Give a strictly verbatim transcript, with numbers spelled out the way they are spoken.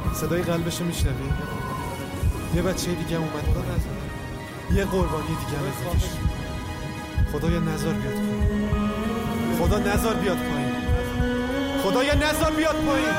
صدای قلبشو میشنوی؟ یه بچه دیگه اومد پایین، یه قربانی دیگه هم ازش. خدایا نزار بیاد پایین، خدا نزار بیاد پایین، خدایا نزار بیاد پایین.